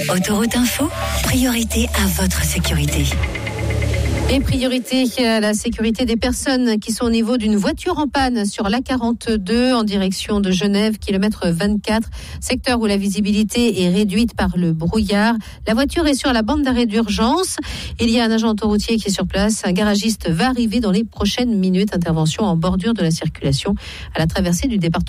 Autoroute Info, priorité à votre sécurité. Et priorité à la sécurité des personnes qui sont au niveau d'une voiture en panne sur l'A42 en direction de Genève, kilomètre 24, secteur où la visibilité est réduite par le brouillard. La voiture est sur la bande d'arrêt d'urgence. Il y a un agent autoroutier qui est sur place. Un garagiste va arriver dans les prochaines minutes. Intervention en bordure de la circulation à la traversée du département.